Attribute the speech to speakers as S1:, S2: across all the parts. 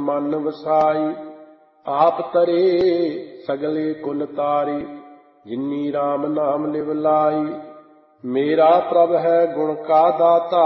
S1: मन वसाई। आप तरे सगले कुल तारी, जिन्नी राम नाम लिव लाई। मेरा प्रभ है गुण का दाता,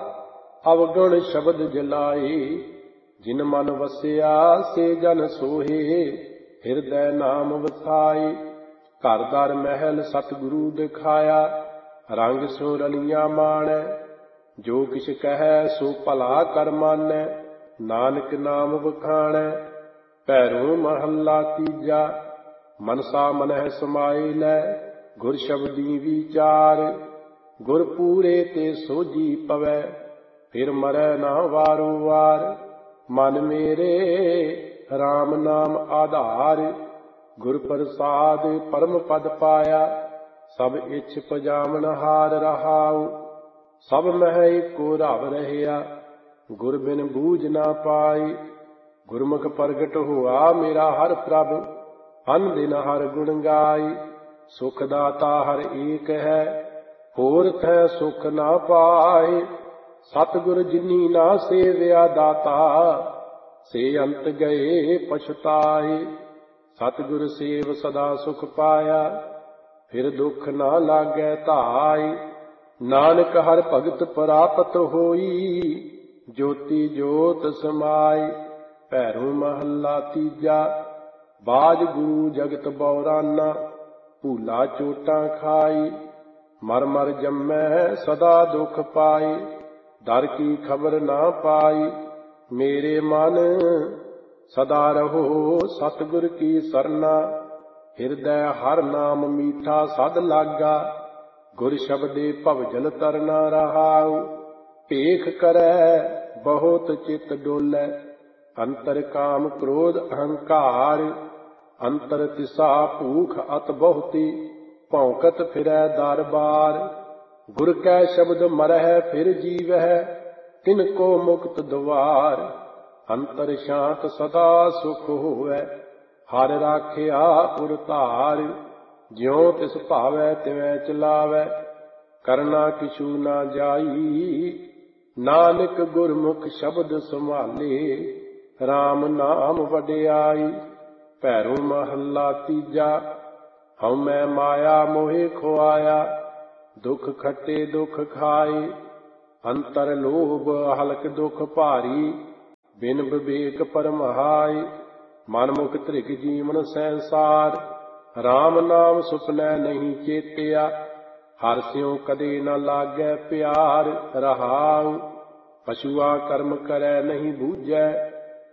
S1: अवगुण शब्द जलाई। जिन मन वसिया से जन सोहे, हिरदय नाम वसाई। घर दर महल सतगुरु दिखाया, रंग सो रलिया माणै। जो किछ कहै सो भला कर मानै, नानक नाम वखाणै। भैरो महला तीजा, मनसा मनह समाए लै। गुर शब्दी विचार, गुर पूरे ते सोझी पवै। फिर मरै ना वारो वार, मन मेरे राम नाम आधार। गुर प्रसाद परम पद पाया, सब इच्छ पजामन हार रहाऊ। सब मह एको रव रहया, गुर बिन बूझ ना पाई। गुरमुख प्रगट हुआ मेरा हर प्रभ, अन दिन हर गुण गाई। सुख दाता हर एक है, होर थै सुख ना पाए। सतगुर जिनी ना सेव्या दाता, से अंत गए पछताए। सतगुर सेव सदा सुख पाया, फिर दुख ना लागै धाई। नानक हर भगत प्राप्त होई, ज्योति जोत समाई। भैरो महला तीजा, बाज गुरु जगत बौराना। भूला चोटां खाई, मर मर जम्मै सदा दुख पाई। दर की खबर ना पाई, मेरे मन सदा रहो सतगुर की सरना। हिरदय हर नाम मीठा सद लागा, गुर शब्दे भवजल तरना रहाऊ। भेख करै बहुत चित डोलै, अंतर काम क्रोध अहंकार। अंतर तिसा भूख अत बहुती, भौंकत फिरै दर बार। गुर कै शब्द मरह फिर जीवै, तिनको मुक्त द्वार। अंतर शांत सदा सुख होवै, हर राखिया पुर धार। ज्यों तिस भावै तिवैं चलावै, करना किछू ना जाई। नानक गुरमुख शब्द संभाले, राम नाम वडियाई। भैरो महला तीजा, हਉ मैं माया मोहे खुआया। दुख खट्टे दुख खाए, अंतर लोभ हलक दुख भारी। बिन विवेक परमहाय, मन मुख धृग जीवन संसार। राम नाम सुपनै नहीं चेतिया, हर स्यों कदे न लागै प्यार रहाऊ। पशुआ कर्म करै नहीं बूझै,